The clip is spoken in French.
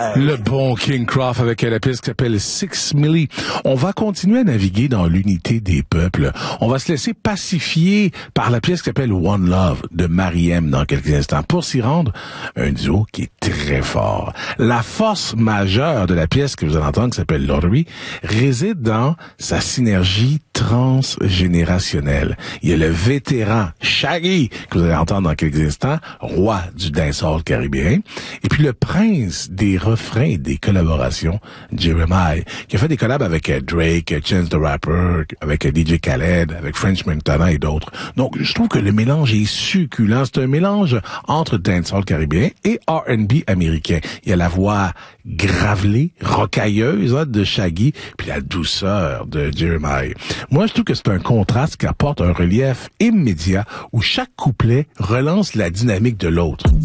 Le bon King Croft avec la pièce qui s'appelle Six Milli. On va continuer à naviguer dans l'unité des peuples. On va se laisser pacifier par la pièce qui s'appelle One Love de Mariem dans quelques instants. Pour s'y rendre, un duo qui est très fort. La force majeure de la pièce que vous allez entendre qui s'appelle Lottery réside dans sa synergie transgénérationnelle. Il y a le vétéran Shaggy que vous allez entendre dans quelques instants, roi du dancehall caribéen, et puis le prince des refrains et des collaborations, Jeremiah, qui a fait des collabs avec Drake, Chance the Rapper, avec DJ Khaled, avec French Montana et d'autres. Donc, je trouve que le mélange est succulent. C'est un mélange entre dancehall caribéen et R&B américain. Il y a la voix gravelée, rocailleuse de Shaggy, puis la douceur de Jeremiah. Moi, je trouve que c'est un contraste qui apporte un relief immédiat où chaque couplet relance la dynamique de l'autre.